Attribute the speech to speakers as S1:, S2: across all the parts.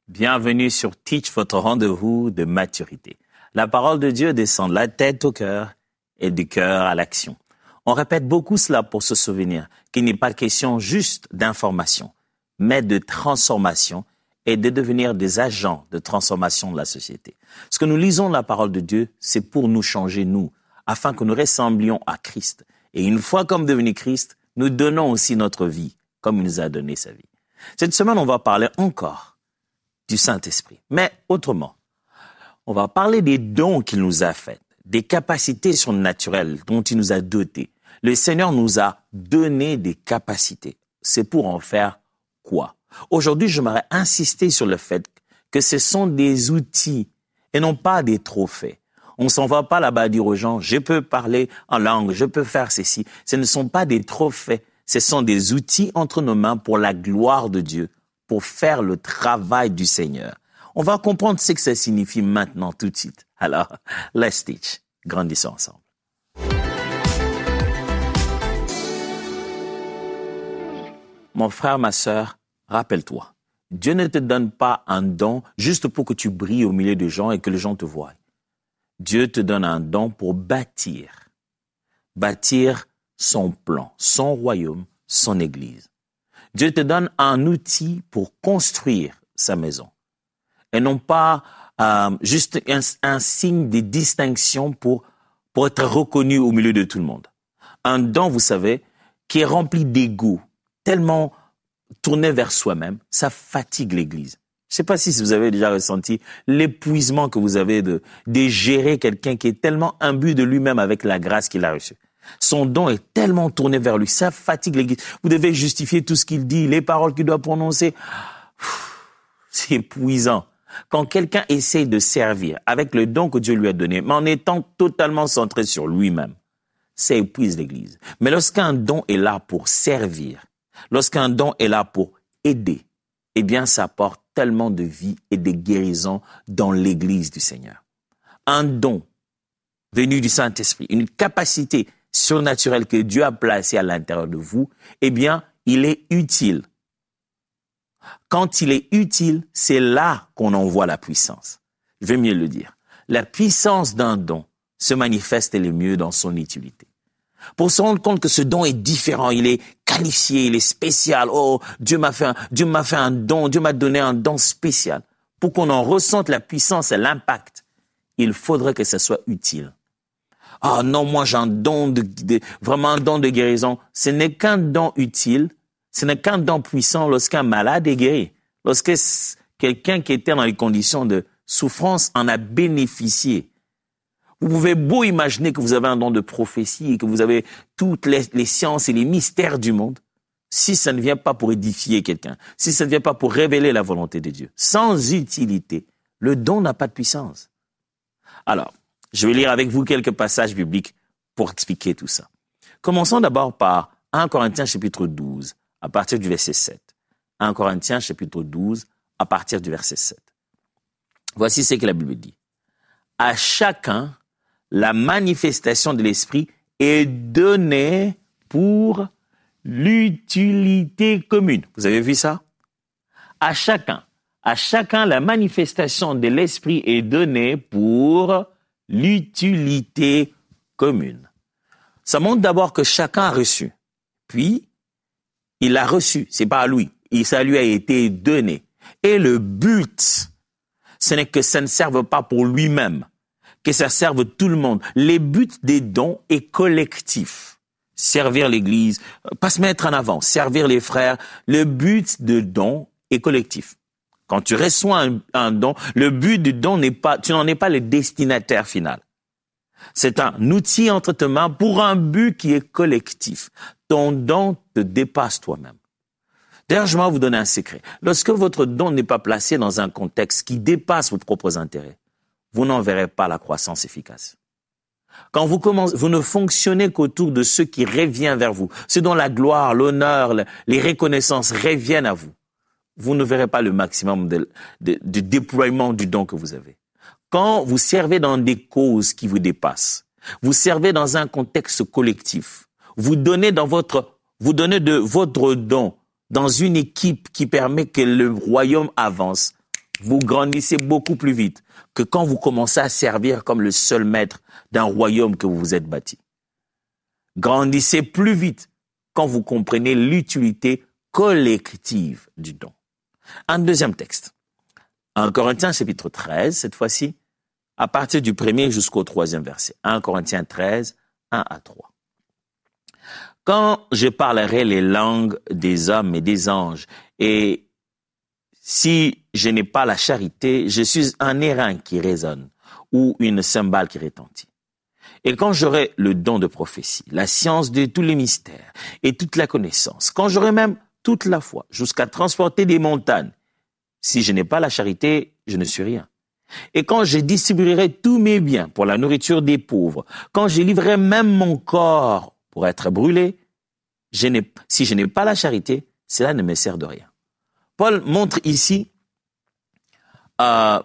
S1: Bienvenue sur Teach, votre rendez-vous de maturité. La parole de Dieu descend de la tête au cœur et du cœur à l'action. On répète beaucoup cela pour se souvenir qu'il n'est pas question juste d'information, mais de transformation et de devenir des agents de transformation de la société. Ce que nous lisons de la parole de Dieu, c'est pour nous changer, nous, afin que nous ressemblions à Christ. Et une fois comme devenu Christ, nous donnons aussi notre vie comme il nous a donné sa vie. Cette semaine, on va parler encore du Saint-Esprit. Mais autrement, on va parler des dons qu'il nous a faits, des capacités surnaturelles dont il nous a dotés. Le Seigneur nous a donné des capacités. C'est pour en faire quoi? Aujourd'hui, j'aimerais insister sur le fait que ce sont des outils et non pas des trophées. On ne s'en va pas là-bas dire aux gens, je peux parler en langue, je peux faire ceci. Ce ne sont pas des trophées, ce sont des outils entre nos mains pour la gloire de Dieu, pour faire le travail du Seigneur. On va comprendre ce que ça signifie maintenant, tout de suite. Alors, let's teach. Grandissons ensemble. Mon frère, ma sœur, rappelle-toi, Dieu ne te donne pas un don juste pour que tu brilles au milieu des gens et que les gens te voient. Dieu te donne un don pour bâtir son plan, son royaume, son église. Dieu te donne un outil pour construire sa maison et non pas juste un signe de distinction pour être reconnu au milieu de tout le monde. Un don, vous savez, qui est rempli d'ego, tellement tourné vers soi-même, ça fatigue l'Église. Je ne sais pas si vous avez déjà ressenti l'épuisement que vous avez de gérer quelqu'un qui est tellement imbu de lui-même avec la grâce qu'il a reçue. Son don est tellement tourné vers lui, ça fatigue l'Église. Vous devez justifier tout ce qu'il dit, les paroles qu'il doit prononcer. C'est épuisant. Quand quelqu'un essaie de servir avec le don que Dieu lui a donné, mais en étant totalement centré sur lui-même, ça épuise l'Église. Mais lorsqu'un don est là pour servir, lorsqu'un don est là pour aider, eh bien, ça apporte tellement de vie et de guérison dans l'Église du Seigneur. Un don venu du Saint-Esprit, une capacité surnaturelle que Dieu a placée à l'intérieur de vous, eh bien, il est utile. Quand il est utile, c'est là qu'on en voit la puissance. Je vais mieux le dire. La puissance d'un don se manifeste le mieux dans son utilité. Pour se rendre compte que ce don est différent, il est qualifié, il est spécial. Oh, Dieu m'a fait un don, Dieu m'a donné un don spécial. Pour qu'on en ressente la puissance et l'impact, il faudrait que ça soit utile. Ah non, moi j'ai un don vraiment un don de guérison. Ce n'est qu'un don utile, ce n'est qu'un don puissant lorsqu'un malade est guéri. Lorsque quelqu'un qui était dans les conditions de souffrance en a bénéficié. Vous pouvez beau imaginer que vous avez un don de prophétie et que vous avez toutes les sciences et les mystères du monde, si ça ne vient pas pour édifier quelqu'un, si ça ne vient pas pour révéler la volonté de Dieu, sans utilité, le don n'a pas de puissance. Alors, je vais lire avec vous quelques passages bibliques pour expliquer tout ça. Commençons d'abord par 1 Corinthiens chapitre 12, à partir du verset 7. 1 Corinthiens chapitre 12, à partir du verset 7. Voici ce que la Bible dit. À chacun, la manifestation de l'Esprit est donnée pour l'utilité commune. Vous avez vu ça? À chacun, la manifestation de l'Esprit est donnée pour l'utilité commune. Ça montre d'abord que chacun a reçu. Puis, il a reçu, c'est pas à lui, ça lui a été donné. Et le but, ce n'est que ça ne serve pas pour lui-même, que ça serve tout le monde. Les buts des dons est collectif. Servir l'Église, pas se mettre en avant, servir les frères. Le but de don est collectif. Quand tu reçois un don, le but du don n'est pas, tu n'en es pas le destinataire final. C'est un outil entre tes mains pour un but qui est collectif. Ton don te dépasse toi-même. D'ailleurs, je vais vous donner un secret. Lorsque votre don n'est pas placé dans un contexte qui dépasse vos propres intérêts, vous n'en verrez pas la croissance efficace. Quand vous ne fonctionnez qu'autour de ce qui revient vers vous, ce dont la gloire, l'honneur, les reconnaissances reviennent à vous, vous ne verrez pas le maximum de déploiement du don que vous avez. Quand vous servez dans des causes qui vous dépassent, vous servez dans un contexte collectif, vous donnez de votre don dans une équipe qui permet que le royaume avance, vous grandissez beaucoup plus vite que quand vous commencez à servir comme le seul maître d'un royaume que vous vous êtes bâti. Grandissez plus vite quand vous comprenez l'utilité collective du don. Un deuxième texte. 1 Corinthiens chapitre 13, cette fois-ci, à partir du 1er jusqu'au 3e verset. 1 Corinthiens 13, 1 à 3. Quand je parlerai les langues des hommes et des anges, et si je n'ai pas la charité, je suis un airain qui résonne ou une cymbale qui retentit. Et quand j'aurai le don de prophétie, la science de tous les mystères et toute la connaissance, quand j'aurai même toute la foi jusqu'à transporter des montagnes, si je n'ai pas la charité, je ne suis rien. Et quand je distribuerai tous mes biens pour la nourriture des pauvres, quand je livrerai même mon corps pour être brûlé, si je n'ai pas la charité, cela ne me sert de rien. Paul montre ici la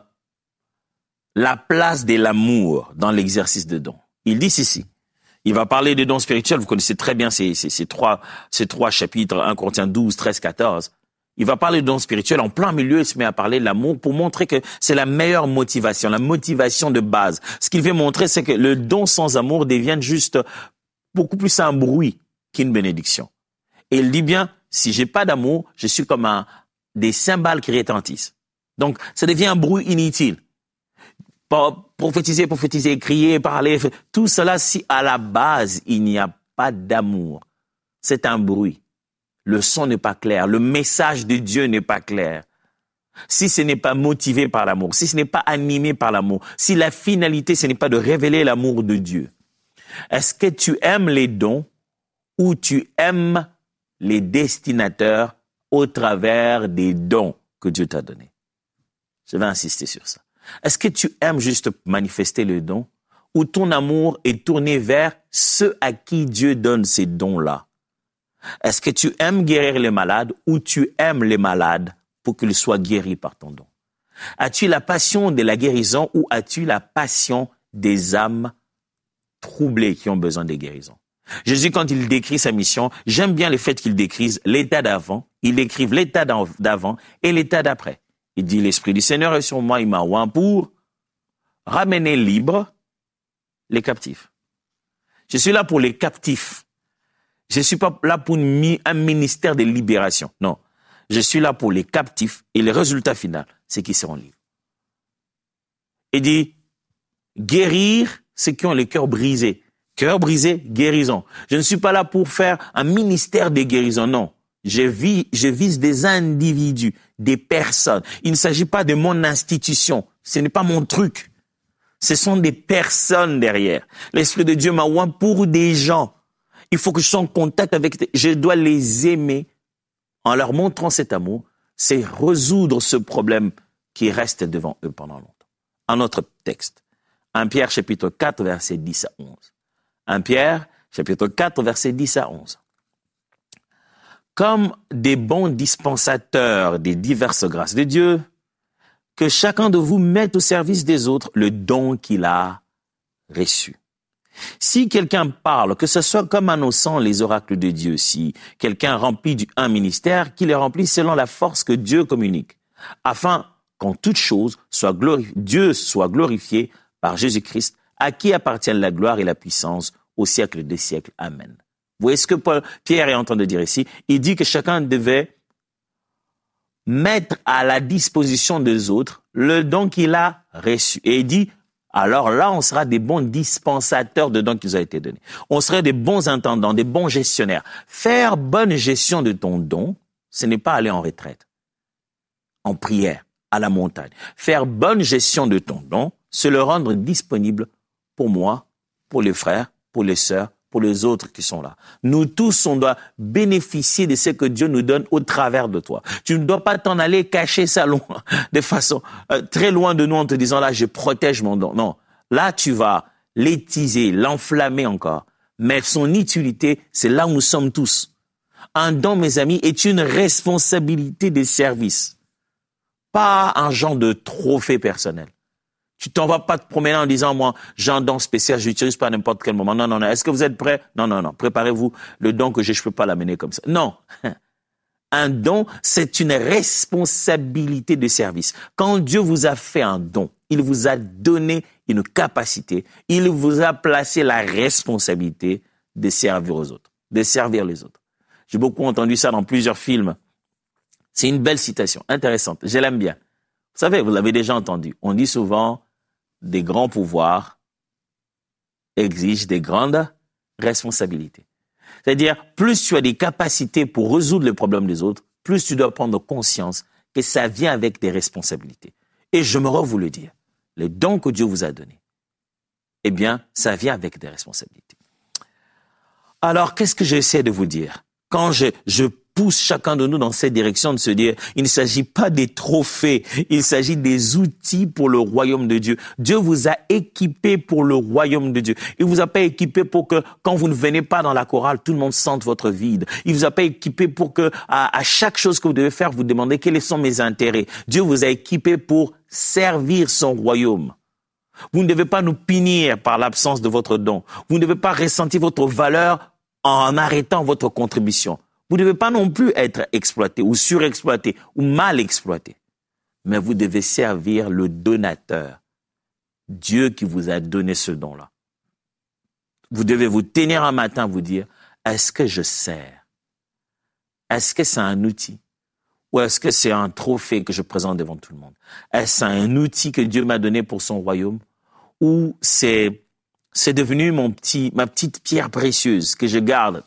S1: place de l'amour dans l'exercice de dons. Il dit ceci. Il va parler des dons spirituels. Vous connaissez très bien ces trois chapitres, 1 Corinthiens 12, 13, 14. Il va parler de dons spirituels. En plein milieu, il se met à parler de l'amour pour montrer que c'est la meilleure motivation, la motivation de base. Ce qu'il veut montrer, c'est que le don sans amour devient juste beaucoup plus un bruit qu'une bénédiction. Et il dit bien, si j'ai pas d'amour, je suis comme des cymbales qui retentissent. Donc, ça devient un bruit inutile. Prophétiser, crier, parler, tout cela, si à la base, il n'y a pas d'amour, c'est un bruit. Le son n'est pas clair, le message de Dieu n'est pas clair. Si ce n'est pas motivé par l'amour, si ce n'est pas animé par l'amour, si la finalité, ce n'est pas de révéler l'amour de Dieu, est-ce que tu aimes les dons ou tu aimes les destinateurs au travers des dons que Dieu t'a donnés? Je vais insister sur ça. Est-ce que tu aimes juste manifester le don ou ton amour est tourné vers ceux à qui Dieu donne ces dons-là? Est-ce que tu aimes guérir les malades ou tu aimes les malades pour qu'ils soient guéris par ton don? As-tu la passion de la guérison ou as-tu la passion des âmes troublées qui ont besoin de guérison? Jésus, quand il décrit sa mission, j'aime bien le fait qu'il décrive l'état d'avant, il décrive l'état d'avant et l'état d'après. Il dit, l'Esprit du Seigneur est sur moi, il m'a oint pour ramener libres les captifs. Je suis là pour les captifs. Je ne suis pas là pour un ministère de libération. Non, je suis là pour les captifs et le résultat final, c'est qu'ils seront libres. Il dit, guérir ceux qui ont le cœur brisé. Cœur brisé, guérison. Je ne suis pas là pour faire un ministère de guérison, non. Je vise des individus, des personnes. Il ne s'agit pas de mon institution. Ce n'est pas mon truc. Ce sont des personnes derrière. L'Esprit de Dieu m'a oint pour des gens. Il faut que je sois en contact avec eux. Je dois les aimer. En leur montrant cet amour, c'est résoudre ce problème qui reste devant eux pendant longtemps. Un autre texte. 1 Pierre chapitre 4, versets 10 à 11. 1 Pierre chapitre 4, versets 10 à 11. Comme des bons dispensateurs des diverses grâces de Dieu, que chacun de vous mette au service des autres le don qu'il a reçu. Si quelqu'un parle, que ce soit comme annonçant les oracles de Dieu, si quelqu'un remplit un ministère, qu'il le remplisse selon la force que Dieu communique, afin qu'en toute chose, Dieu soit glorifié par Jésus-Christ, à qui appartiennent la gloire et la puissance au siècle des siècles. Amen. Vous voyez ce que Pierre est en train de dire ici? Il dit que chacun devait mettre à la disposition des autres le don qu'il a reçu. Et il dit, alors là, on sera des bons dispensateurs de dons qui nous ont été donnés. On serait des bons intendants, des bons gestionnaires. Faire bonne gestion de ton don, ce n'est pas aller en retraite, en prière, à la montagne. Faire bonne gestion de ton don, c'est le rendre disponible pour moi, pour les frères, pour les sœurs, pour les autres qui sont là. Nous tous, on doit bénéficier de ce que Dieu nous donne au travers de toi. Tu ne dois pas t'en aller cacher ça loin, de façon très loin de nous en te disant là, je protège mon don. Non, là, tu vas l'étiser, l'enflammer encore. Mais son utilité, c'est là où nous sommes tous. Un don, mes amis, est une responsabilité de service. Pas un genre de trophée personnel. Tu t'en vas pas te promener en disant, moi, j'ai un don spécial, je l'utilise pas à n'importe quel moment. Non, non, non. Est-ce que vous êtes prêts? Non, non, non. Préparez-vous. Le don que j'ai, je peux pas l'amener comme ça. Non. Un don, c'est une responsabilité de service. Quand Dieu vous a fait un don, il vous a donné une capacité, il vous a placé la responsabilité de servir aux autres, de servir les autres. J'ai beaucoup entendu ça dans plusieurs films. C'est une belle citation, intéressante, je l'aime bien. Vous savez, vous l'avez déjà entendu, on dit souvent des grands pouvoirs exigent des grandes responsabilités. C'est-à-dire, plus tu as des capacités pour résoudre les problèmes des autres, plus tu dois prendre conscience que ça vient avec des responsabilités. Et j'aimerais vous le dire, les dons que Dieu vous a donnés, eh bien, ça vient avec des responsabilités. Alors, qu'est-ce que j'essaie de vous dire? Quand je pousse chacun de nous dans cette direction de se dire, il ne s'agit pas des trophées, il s'agit des outils pour le royaume de Dieu. Dieu vous a équipé pour le royaume de Dieu. Il vous a pas équipé pour que quand vous ne venez pas dans la chorale, tout le monde sente votre vide. Il vous a pas équipé pour que à chaque chose que vous devez faire, vous demandez quels sont mes intérêts. Dieu vous a équipé pour servir son royaume. Vous ne devez pas nous punir par l'absence de votre don. Vous ne devez pas ressentir votre valeur en arrêtant votre contribution. Vous ne devez pas non plus être exploité ou surexploité ou mal exploité. Mais vous devez servir le donateur, Dieu qui vous a donné ce don-là. Vous devez vous tenir un matin, vous dire, est-ce que je sers? Est-ce que c'est un outil? Ou est-ce que c'est un trophée que je présente devant tout le monde? Est-ce un outil que Dieu m'a donné pour son royaume? Ou c'est devenu ma petite pierre précieuse que je garde?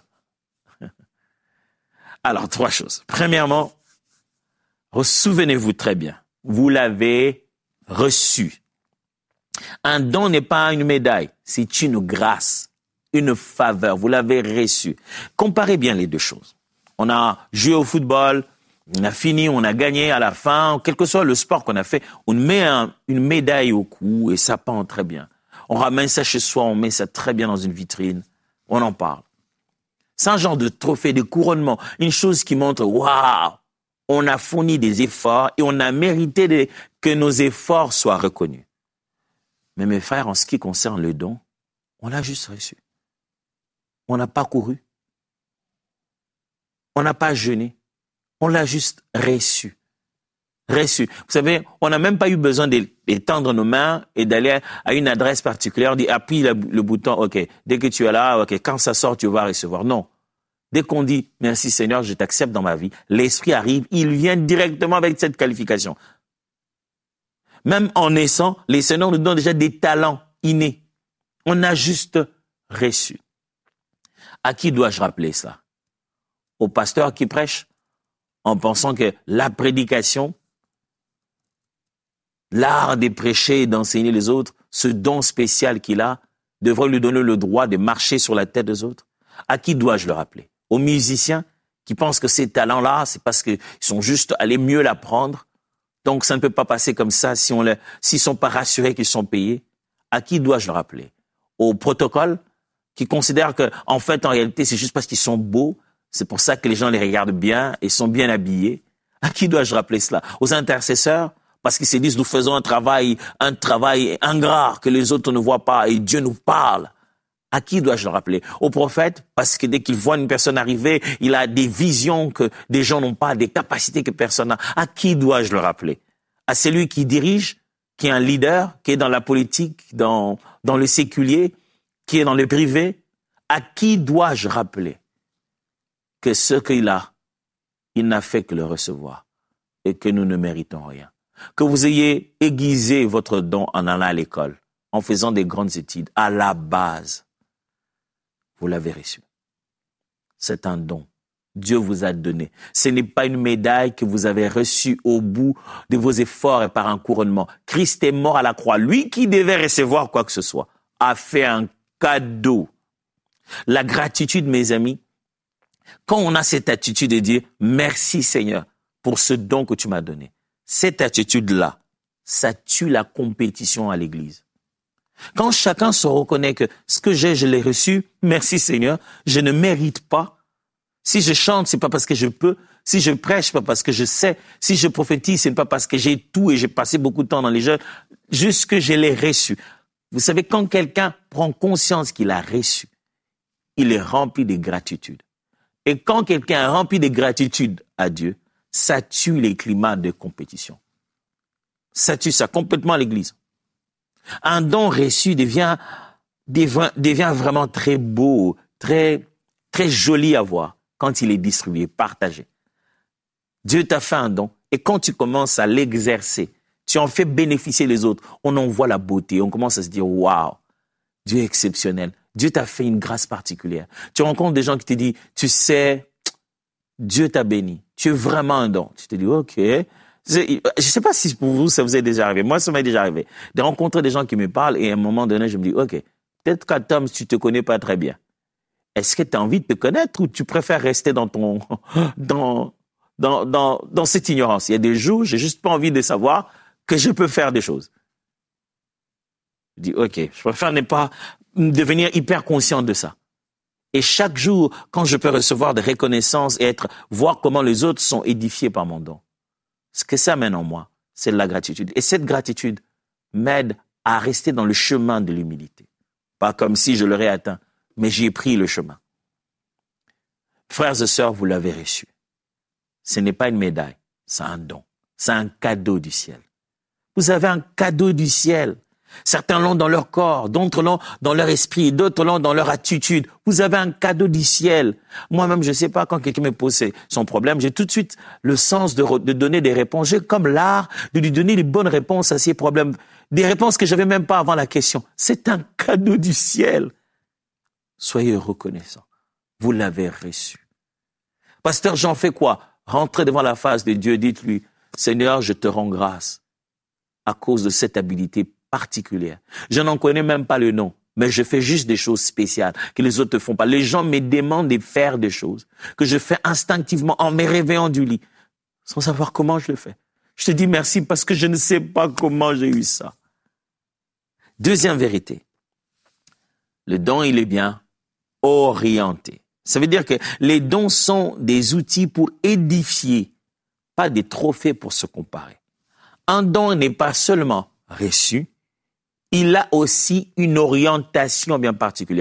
S1: Alors, 3 choses. Premièrement, souvenez-vous très bien, vous l'avez reçu. Un don n'est pas une médaille, c'est une grâce, une faveur. Vous l'avez reçu. Comparez bien les deux choses. On a joué au football, on a fini, on a gagné à la fin, quel que soit le sport qu'on a fait, on met une médaille au cou et ça pend très bien. On ramène ça chez soi, on met ça très bien dans une vitrine, on en parle. C'est un genre de trophée, de couronnement, une chose qui montre, waouh, on a fourni des efforts et on a mérité que nos efforts soient reconnus. Mais mes frères, en ce qui concerne le don, on l'a juste reçu. On n'a pas couru. On n'a pas jeûné. On l'a juste reçu. Reçu. Vous savez, on n'a même pas eu besoin d'étendre nos mains et d'aller à une adresse particulière. On dit, appuie le bouton, ok. Dès que tu es là, ok. Quand ça sort, tu vas recevoir. Non. Dès qu'on dit, merci Seigneur, je t'accepte dans ma vie, l'Esprit arrive, il vient directement avec cette qualification. Même en naissant, les Seigneurs nous donnent déjà des talents innés. On a juste reçu. À qui dois-je rappeler ça? Au pasteur qui prêche, en pensant que la prédication, l'art de prêcher et d'enseigner les autres, ce don spécial qu'il a, devrait lui donner le droit de marcher sur la tête des autres. À qui dois-je le rappeler? Aux musiciens qui pensent que ces talents-là, c'est parce qu'ils sont juste allés mieux l'apprendre. Donc ça ne peut pas passer comme ça s'ils sont pas rassurés qu'ils sont payés. À qui dois-je le rappeler? Au protocole qui considèrent que, en fait, en réalité, c'est juste parce qu'ils sont beaux. C'est pour ça que les gens les regardent bien et sont bien habillés. À qui dois-je rappeler cela? Aux intercesseurs? Parce qu'ils se disent, nous faisons un travail ingrat que les autres ne voient pas et Dieu nous parle. À qui dois-je le rappeler? Au prophète, parce que dès qu'il voit une personne arriver, il a des visions que des gens n'ont pas, des capacités que personne n'a. À qui dois-je le rappeler? À celui qui dirige, qui est un leader, qui est dans la politique, dans le séculier, qui est dans le privé. À qui dois-je rappeler que ce qu'il a, il n'a fait que le recevoir et que nous ne méritons rien? Que vous ayez aiguisé votre don en allant à l'école, en faisant des grandes études, à la base, vous l'avez reçu. C'est un don. Dieu vous a donné. Ce n'est pas une médaille que vous avez reçue au bout de vos efforts et par un couronnement. Christ est mort à la croix. Lui qui devait recevoir quoi que ce soit, a fait un cadeau. La gratitude, mes amis, quand on a cette attitude de dire « Merci Seigneur pour ce don que tu m'as donné », cette attitude-là, ça tue la compétition à l'église. Quand chacun se reconnaît que ce que j'ai, je l'ai reçu, merci Seigneur, je ne mérite pas. Si je chante, c'est pas parce que je peux. Si je prêche, c'est pas parce que je sais. Si je prophétise, c'est pas parce que j'ai tout et j'ai passé beaucoup de temps dans les jeunes. Juste que je l'ai reçu. Vous savez, quand quelqu'un prend conscience qu'il a reçu, il est rempli de gratitude. Et quand quelqu'un est rempli de gratitude à Dieu, ça tue les climats de compétition. Ça tue ça complètement l'Église. Un don reçu devient vraiment très beau, très, très joli à voir quand il est distribué, partagé. Dieu t'a fait un don et quand tu commences à l'exercer, tu en fais bénéficier les autres. On en voit la beauté, on commence à se dire « Waouh, Dieu est exceptionnel. Dieu t'a fait une grâce particulière. » Tu rencontres des gens qui te disent « Tu sais, Dieu t'a béni. Tu es vraiment un don. » Tu te dis « Ok. » Je ne sais pas si pour vous, ça vous est déjà arrivé. Moi, ça m'est déjà arrivé de rencontrer des gens qui me parlent et à un moment donné, je me dis « Ok, peut-être qu'à Tom, tu te connais pas très bien. Est-ce que tu as envie de te connaître ou tu préfères rester dans cette ignorance? » Il y a des jours, j'ai juste pas envie de savoir que je peux faire des choses. Je dis, ok, je préfère ne pas devenir hyper conscient de ça. Et chaque jour, quand je peux recevoir des reconnaissances et voir comment les autres sont édifiés par mon don, ce que ça amène en moi, c'est de la gratitude. Et cette gratitude m'aide à rester dans le chemin de l'humilité. Pas comme si je l'aurais atteint, mais j'y ai pris le chemin. Frères et sœurs, vous l'avez reçu. Ce n'est pas une médaille, c'est un don. C'est un cadeau du ciel. Vous avez un cadeau du ciel. Certains l'ont dans leur corps, d'autres l'ont dans leur esprit, d'autres l'ont dans leur attitude. Vous avez un cadeau du ciel. Moi-même, je ne sais pas, quand quelqu'un me pose son problème, j'ai tout de suite le sens de donner des réponses. J'ai comme l'art de lui donner les bonnes réponses à ses problèmes. Des réponses que je n'avais même pas avant la question. C'est un cadeau du ciel. Soyez reconnaissants. Vous l'avez reçu. Pasteur Jean fait quoi? Rentrez devant la face de Dieu, dites-lui, Seigneur, je te rends grâce à cause de cette habilité particulière. Je n'en connais même pas le nom, mais je fais juste des choses spéciales que les autres ne font pas. Les gens me demandent de faire des choses que je fais instinctivement en me réveillant du lit, sans savoir comment je le fais. Je te dis merci parce que je ne sais pas comment j'ai eu ça. Deuxième vérité, le don, il est bien orienté. Ça veut dire que les dons sont des outils pour édifier, pas des trophées pour se comparer. Un don n'est pas seulement reçu, il a aussi une orientation bien particulière.